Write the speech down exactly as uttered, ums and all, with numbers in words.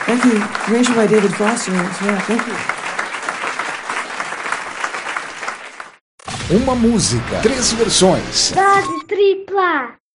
Thank you. Arranged by David Foster. Yeah, thank you. Uma música, três versões. Dose tripla.